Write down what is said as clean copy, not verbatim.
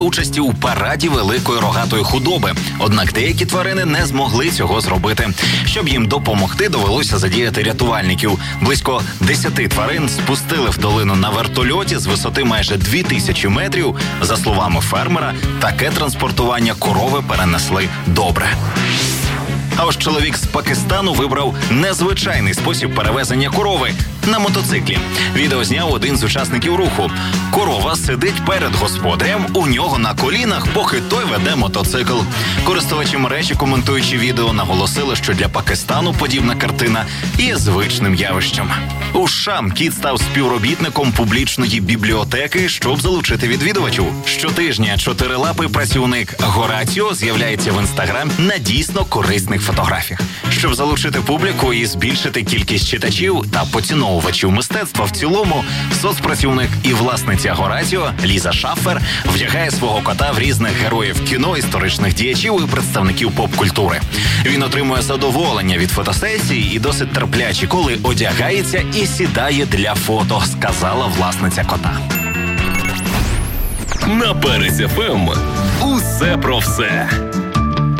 участі у параді великої рогатої худоби. Однак деякі тварини не змогли цього зробити. Щоб їм допомогти, довелося задіяти рятувальників. Близько 10 тварин спустили в долину на вертольоті з висоти майже 2000 метрів. За словами фермера, таке транспортування корови перенесли добре. А ось чоловік з Пакистану вибрав незвичайний спосіб перевезення корови на мотоциклі. Відео зняв один з учасників руху. Корова сидить перед господарем, у нього на колінах, поки той веде мотоцикл. Користувачі мережі, коментуючи відео, наголосили, що для Пакистану подібна картина є звичним явищем. У США кіт став співробітником публічної бібліотеки, щоб залучити відвідувачів. Щотижня чотирилапий працівник Гораціо з'являється в Інстаграм на дійсно корисних фотографіях. Щоб залучити публіку і збільшити кількість читачів та поціновувачів мистецтва в цілому, соцпрацівник і власниця Гораціо Ліза Шаффер вдягає свого кота в різних героїв кіно, історичних діячів і представників поп-культури. Він отримує задоволення від фотосесії і досить терплячий, коли одягається і сідає для фото, сказала власниця кота. На Перець ФМ. Усе про все.